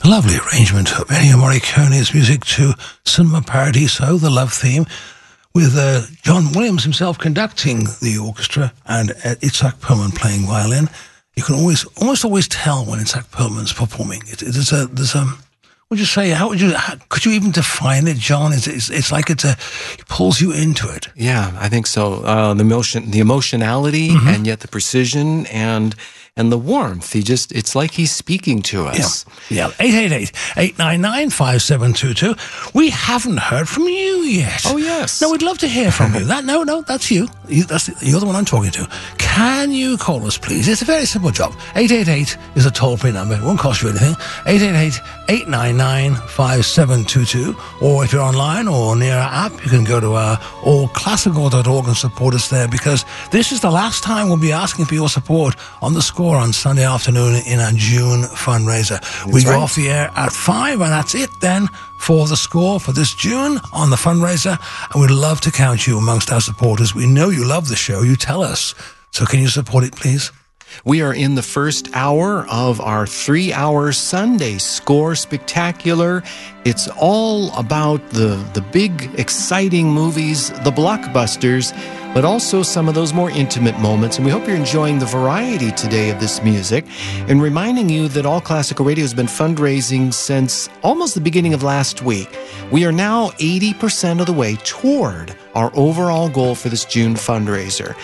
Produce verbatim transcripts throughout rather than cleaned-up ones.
A lovely arrangement of Ennio Morricone's music to Cinema Paradiso, the love theme, with uh, John Williams himself conducting the orchestra and uh, Itzhak Perlman playing violin. You can always, almost always tell when Itzhak Perlman's performing. It, it is a, there's a, would you say, how would you, how, could you even define it, John? It's, it's, it's like it's a, it pulls you into it. Yeah, I think so. Uh, the emotion, the emotionality, mm-hmm. and yet the precision and and the warmth. He just, it's like he's speaking to us. Yeah, yeah. eight eight eight, eight nine nine, five seven two two. We haven't heard from you yet. Oh, yes. No, we'd love to hear from you. That No, no, that's you. you that's the, you're the one I'm talking to. Can you call us, please? It's a very simple job. eight eight eight is a toll-free number. It won't cost you anything. eight eight eight, eight nine nine, five seven two two. Or if you're online or near our app, you can go to uh, all classical dot org and support us there, because this is the last time we'll be asking for your support on the score on Sunday afternoon in our June fundraiser. That's we go right. off the air at five, and that's it then for the score for this June on the fundraiser. And we'd love to count you amongst our supporters. We know you love the show. You tell us. So can you support it, please? We are in the first hour of our three-hour Sunday Score Spectacular. It's all about the, the big, exciting movies, the blockbusters, but also some of those more intimate moments. And we hope you're enjoying the variety today of this music, and reminding you that All Classical Radio has been fundraising since almost the beginning of last week. We are now eighty percent of the way toward our overall goal for this June fundraiser.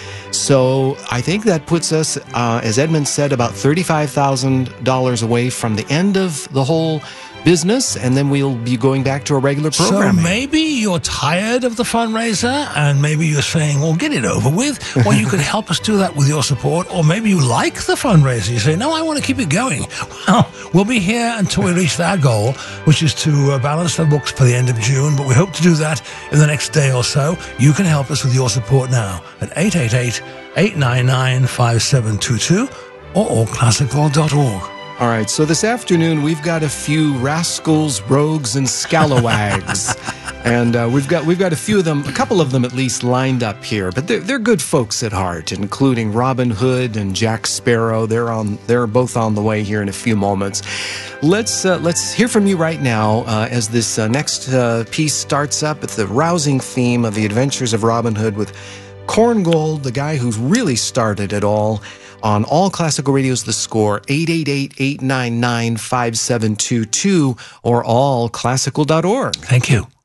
So I think that puts us, uh, as Edmund said, about thirty-five thousand dollars away from the end of the whole business, and then we'll be going back to a regular programming. So maybe you're tired of the fundraiser, and maybe you're saying, well, get it over with, or you could help us do that with your support, or maybe you like the fundraiser. You say, no, I want to keep it going. Well, we'll be here until we reach that goal, which is to uh, balance the books for the end of June, but we hope to do that in the next day or so. You can help us with your support now at eight eight eight, eight nine nine, five seven two two or all classical dot org. All right, so this afternoon we've got a few rascals, rogues, and scalawags, and uh, we've got we've got a few of them, a couple of them at least, lined up here. But they're they're good folks at heart, including Robin Hood and Jack Sparrow. They're on they're both on the way here in a few moments. Let's uh, let's hear from you right now uh, as this uh, next uh, piece starts up. It's the rousing theme of the Adventures of Robin Hood with Korngold, the guy who's really started it all. On All Classical Radio's The Score, eight eight eight, eight nine nine, five seven two two or all classical dot org. Thank you.